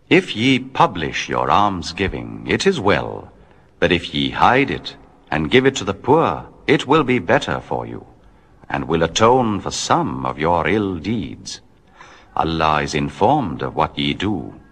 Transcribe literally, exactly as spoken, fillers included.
If ye publish your almsgiving, it is well, but if ye hide it, and give it to the poor, it will be better for you, and will atone for some of your ill deeds. Allah is informed of what ye do.